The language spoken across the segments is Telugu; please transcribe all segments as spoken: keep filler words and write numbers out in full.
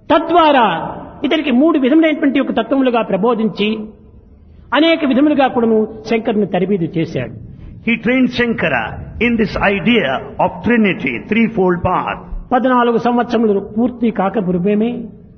తద్వారా ఇతనికి మూడు విధములైనటువంటి ఒక తత్వములుగా ప్రబోధించి అనేక విధములుగా కూడాను శంకరుని తరబీదు చేశాడు. He trained Shankara in this idea of Trinity, threefold path. పద్నాలుగు సంవత్సరములు పూర్తి కాక పూర్వమే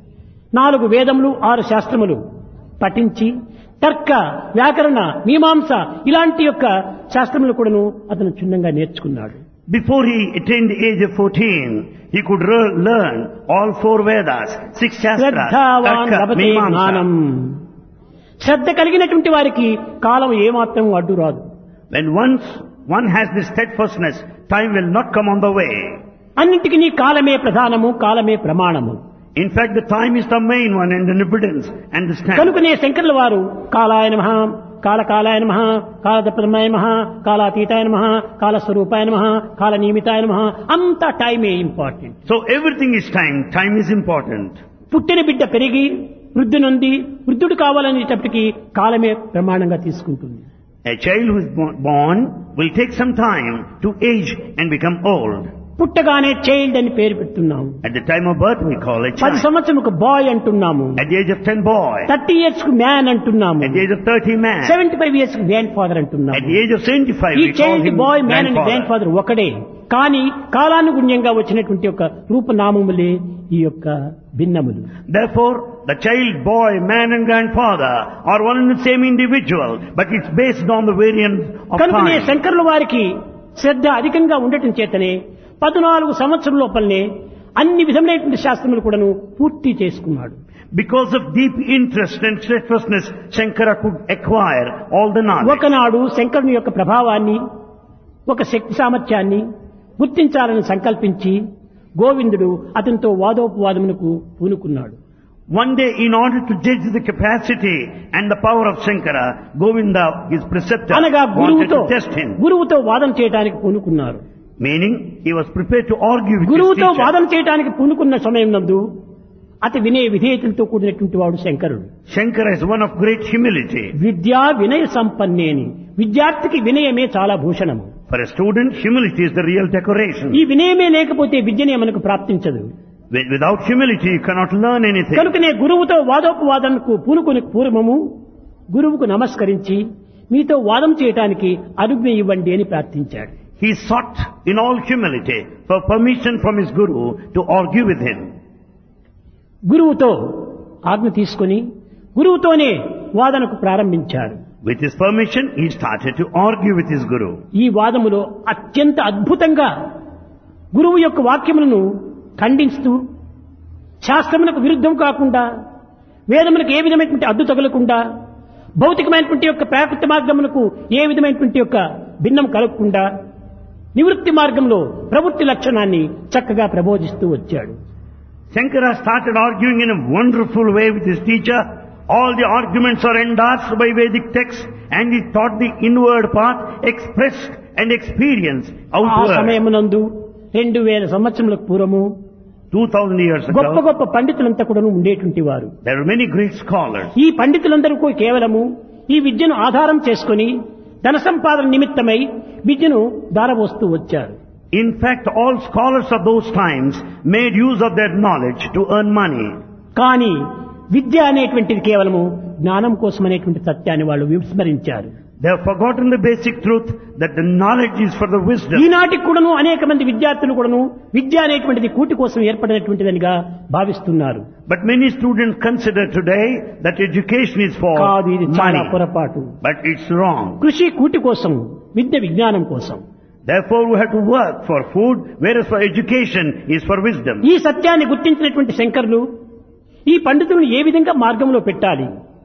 నాలుగు వేదములు ఆరు శాస్త్రములు పఠించి తర్క వ్యాకరణ మీమాంస ఇలాంటి యొక్క శాస్త్రములు కూడాను అతను క్షుణ్ణంగా నేర్చుకున్నాడు. Before he attained the age of fourteen, he could re- learn all four Vedas, six Shastras, శ్రద్ధావాన్ Tarka, లభతే జ్ఞానం. Mimamsa. శ్రద్ధ కలిగినటువంటి వారికి కాలం ఏమాత్రం అడ్డు రాదు. When once one has this steadfastness, time will not come on the way. అన్నింటికి నీ కాలమే ప్రధానము, కాలమే ప్రమాణము. In fact, the time is the main one and the evidence and the standard. కనుకనే శంకరుల వారు కాలాయ నమః, కాలకాలాయ నమః, కాలదప్రమాయ నమః, కాలాతీతాయ నమః, కాలస్వరూపాయ నమః, కాలనియమితాయ నమః, అంతా టైమే important. So everything is time. Time is important. పుట్టిన బిడ్డ పెరిగి వృద్ధి నొంది వృద్ధుడు కావాలనేటప్పటికీ కాలమే ప్రమాణంగా తీసుకుంటుంది. A child who is bo- born will take some time to age and become old. పుట్టగానే చైల్డ్ అని పేరు పెడుతున్నాము. At the time of birth we call it పది child. సంవత్సరం బాయ్ అంటున్నాము. At the age of ten, boy. Thirty years కు మ్యాన్ అంటున్నాము. At the age of thirty, man. Seventy five years కు గ్రాండ్ ఫాదర్ At అంటున్నాము. the age of seventy-five, ఈ we call child him bye man and grand grandfather. Father ఒకడే. కానీ కాలానుగుణ్యంగా వచ్చినటువంటి యొక్క రూపనామములే ఈ యొక్క భిన్నములు. Therefore, the child, boy, man and grandfather are one and the same individual, but it's based on the variance of కనుకనే time. శంకరుల వారికి శ్రద్ధ అధికంగా ఉండటం చేతనే పద్నాలుగు సంవత్సరం లోపలనే అన్ని విధములైనటువంటి శాస్త్రములు కూడాను పూర్తి చేసుకున్నాడు. Because of deep interest and steadfastness, Shankara could acquire all the knowledge. ఒకనాడు శంకరుని యొక్క ప్రభావాన్ని ఒక శక్తి సామర్థ్యాన్ని గుర్తించాలని సంకల్పించి గోవిందుడు అతనితో వాదోపవాదమునకు పూనుకున్నాడు. One day, in order to judge the capacity and the power of Shankara, Govinda, his preceptor, అనగా wanted గురువుతో to test him. గురువుతో వాదన చేయడానికి పూనుకున్నారు. Meaning, he was prepared to argue with his గురువుతో teacher. వాదన చేయడానికి పూనుకున్న సమయం నందు అతి వినయ విధేయతలతో కూడినటువంటి వాడు శంకరుడు. Shankara is one of great humility. విద్యా వినయ సంపన్నేని విద్యార్థికి వినయమే చాలా భూషణము. For a student, humility is the real decoration. ఈ వినయమే లేకపోతే విద్యనే మనకు ప్రాప్తించదు. With- Without humility, you cannot learn anything. కనుకనే గురువుతో వాదోపవాదనకు పూనుకుని పూర్వము గురువుకు నమస్కరించి మీతో వాదం చేయడానికి అనుజ్ఞ ఇవ్వండి అని ప్రార్థించాడు. He sought in all humility for permission from his guru to argue with him. గురువుతో ఆజ్ఞ తీసుకుని గురువుతోనే వాదనకు ప్రారంభించాడు. With his permission, he started to argue with his guru. ఈ వాదములో అత్యంత అద్భుతంగా గురువు యొక్క వాక్యములను ఖండిస్తూ శాస్త్రములకు విరుద్ధం కాకుండా వేదములకు ఏ విధమైనటువంటి అడ్డు తగలకుండా భౌతికమైనటువంటి యొక్క ప్రాకృత మార్గములకు ఏ విధమైనటువంటి యొక్క భిన్నం కలగకుండా నివృత్తి మార్గంలో ప్రవృత్తి లక్షణాన్ని చక్కగా ప్రబోధిస్తూ వచ్చాడు. Shankara started arguing in a wonderful way with his teacher. All the arguments are endorsed by Vedic texts, and he taught the inward path, expressed and experienced ఆ outward. సమయమునందు రెండు వేల సంవత్సరములకు పూర్వము Two thousand years గొప్ప ago, గొప్ప పండితులంతా కూడా ఉండేటువంటి వారు. there were many great scholars. ఈ పండితులందరూ కూడా కేవలము ఈ విద్యను ఆధారం చేసుకుని ధన సంపాదన నిమిత్తమై విద్యను దారబోస్తూ వచ్చారు. In fact, all scholars of those times made use of their knowledge to earn money. కానీ విద్య అనేటువంటిది కేవలము జ్ఞానం కోసం అనేటువంటి సత్యాన్ని వాళ్ళు విస్మరించారు. They have forgotten the basic truth that the knowledge is for the wisdom. ఈనాటికి కూడాను అనేక మంది విద్యార్థులు కూడాను విద్య అనేటువంటిది కూటి కోసం ఏర్పడినటువంటిదనిగా భావిస్తున్నారు. But many students consider today that education is for కాదు, ఇది చాలా money. పొరపాటు. But it's wrong. కృషి కూటి కోసం, విద్య విజ్ఞానం కోసం. Therefore, we have to work for food, whereas for education is for wisdom. ఈ సత్యాన్ని గుర్తించినటువంటి శంకరులు ఈ పండితులను ఏ విధంగా మార్గంలో పెట్టాలి,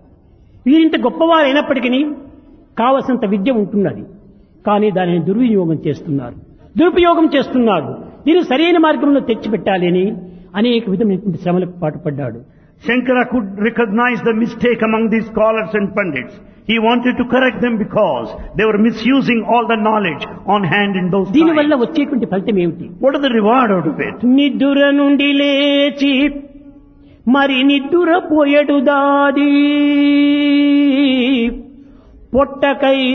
వీరింత గొప్పవారు అయినప్పటికీ కావలసినంత విద్య ఉంటున్నది, కానీ దానిని దుర్వినియోగం చేస్తున్నారు, దురుపయోగం చేస్తున్నారు. దీన్ని సరైన మార్గంలో తెచ్చిపెట్టాలి అని అనేక విధమైనటువంటి శ్రమలకు పాటుపడ్డాడు. Shankara could recognize the mistake among these scholars and pandits. He wanted to correct them because they were misusing all the knowledge on hand in those దీనివల్ల times. వచ్చేటువంటి ఫలితం ఏమిటి? What is the reward out of it? నిద్దుర నుండి లేచి మరి నిద్దుర పోయడు దాది పొట్టకై